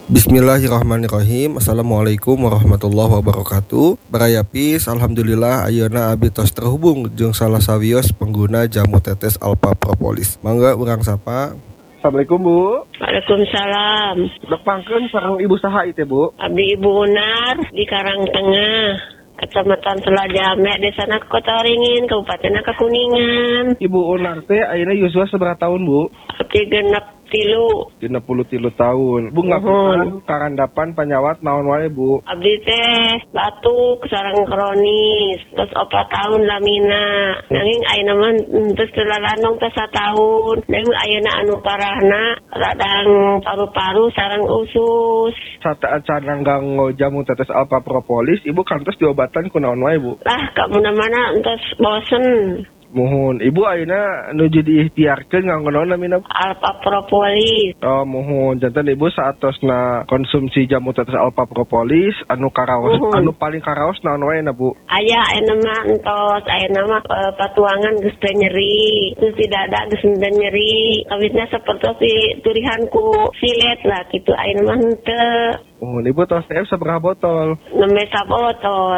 Bismillahirrahmanirrahim. Assalamualaikum warahmatullahi wabarakatuh. Barayapis, alhamdulillah ayeuna abdi tos terhubung jeung salah sawios pengguna jamu tetes Alpha Propolis. Mangga urang sapa. Assalamualaikum Bu. Waalaikumsalam. Dok pangkeun sareng ibu saha ieu teh Bu? Abdi Ibu Unar di Karangtengah, Kecamatan Selajame, Desa Kota Waringin, Kabupaten Kuningan. Ibu Unar teh ayeuna yuswa sabaraha tahun Bu? Abdi genep 33 tahun. Bu ngapunten karandapan panyawat naon wae Bu? Abdi teh batuk sareng kronis, terus 4 tahun lamina. Nanging ayeuna mah terus telalanong teh 1 tahun. Nanging ayeuna anu parahna radang paru-paru sareng usus. Saat nganggo jamu tetes Alpha Propolis, Ibu kantos diobatan ku naon wae Bu? Lah kamana-mana entos bosen. Muhun, Ibu ayeuna nuju diikhtiarkeun nganggo naon namina? Alpha Propolis. Oh, muhun. Janten Ibu saatosna konsumsi jamu tetes Alpha Propolis anu karaos, anu paling karaos naon wae na Bu? Aya ayeuna mah entos, ayeuna mah patuangan geus teu nyeri, terus di dada geus teu nyeri. Kawitna sapertos turihanku silet lah kitu ayeuna mah henteu. Muhun, Ibu tos teh sabaraha botol? 6 sabotol.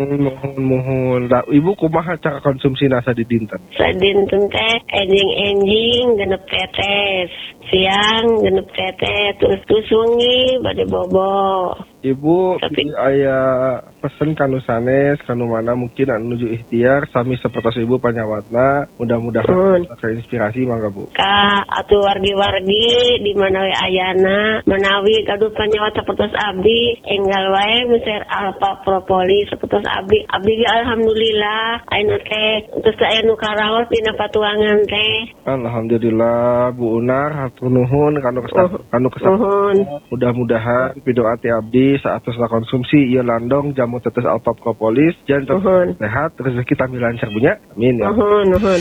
Muhun. Da, Ibu kumaha cara konsumsina sadidinten? Sadinten teh enjing genep tetes, siang genep tetes, terus wengi bade bobo. Ibu aya pesen kanu sanes kanu mana mungkin anu nuju ikhtiar sami sapertos Ibu panyawatna, mudah-mudahan inspirasi mangga Bu. Ka atuh wargi-wargi di mana we ayana menawi gaduh panyawat sapertos abdi enggal wae miser Alpha Propolis sapertos abdi alhamdulillah ayeuna teh terus aya nu karaos dina patuangan teh. Alhamdulillah Bu Unar hatur nuhun kanu kesempatan. Mudah-mudahan pidoa ti abdi saat terus konsumsi ieu landong jamu tetes Alpha Propolis jangan sehat rezeki tampi lancar punya. Amin ya. Nuhun.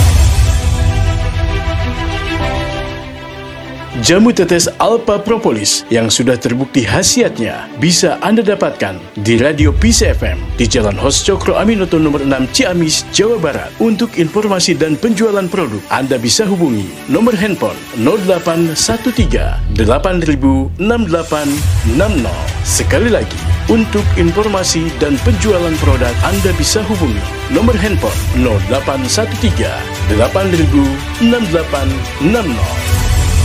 Jamu tetes Alpha Propolis yang sudah terbukti khasiatnya bisa Anda dapatkan di Radio Peace FM di Jalan Hos Cokro Aminoto nomor 6 Ciamis, Jawa Barat. Untuk informasi dan penjualan produk, Anda bisa hubungi nomor handphone 0813 8000 6860. Sekali lagi, untuk informasi dan penjualan produk, Anda bisa hubungi nomor handphone 0813 8000 6860.